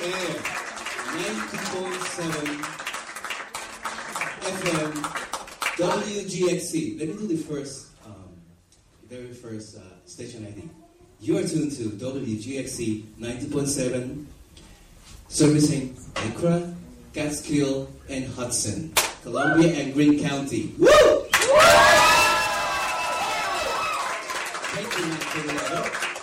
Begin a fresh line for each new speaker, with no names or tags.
air 90.7 FM WGXC. Let me do the very first station ID. You are tuned to WGXC 90.7, servicing Accra, Catskill, and Hudson, Columbia and Greene County. Woo! Thank you, Matt.